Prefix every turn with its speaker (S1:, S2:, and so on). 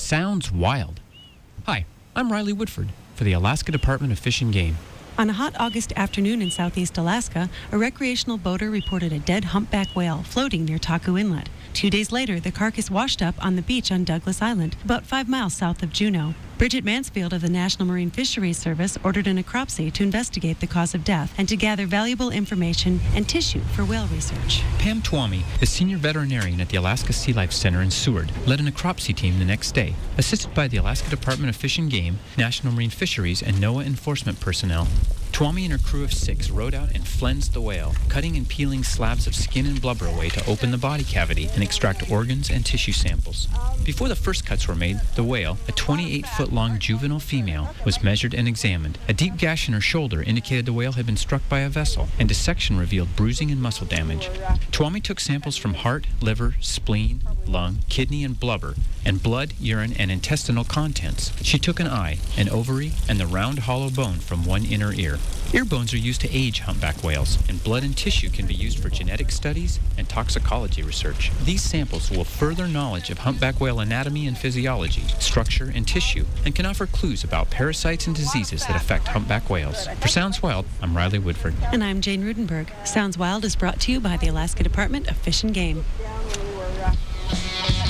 S1: Sounds wild. Hi, I'm Riley Woodford for the Alaska Department of Fish and Game.
S2: On a hot August afternoon in southeast Alaska, a recreational boater reported a dead humpback whale floating near Taku Inlet. 2 days later, the carcass washed up on the beach on Douglas Island, about 5 miles south of Juneau. Bridget Mansfield of the National Marine Fisheries Service ordered a necropsy to investigate the cause of death and to gather valuable information and tissue for whale research.
S1: Pam Twomey, the senior veterinarian at the Alaska Sea Life Center in Seward, led a necropsy team the next day, assisted by the Alaska Department of Fish and Game, National Marine Fisheries, and NOAA enforcement personnel. Twomey and her crew of 6 rowed out and flensed the whale, cutting and peeling slabs of skin and blubber away to open the body cavity and extract organs and tissue samples. Before the first cuts were made, the whale, a 28-foot-long juvenile female, was measured and examined. A deep gash in her shoulder indicated the whale had been struck by a vessel, and dissection revealed bruising and muscle damage. Twomey took samples from heart, liver, spleen, lung, kidney, and blubber, and blood, urine, and intestinal contents. She took an eye, an ovary, and the round hollow bone from one inner ear. Ear bones are used to age humpback whales, and blood and tissue can be used for genetic studies and toxicology research. These samples will further knowledge of humpback whale anatomy and physiology, structure and tissue, and can offer clues about parasites and diseases that affect humpback whales. For Sounds Wild, I'm Riley Woodford.
S2: And I'm Jane Rudenberg. Sounds Wild is brought to you by the Alaska Department of Fish and Game.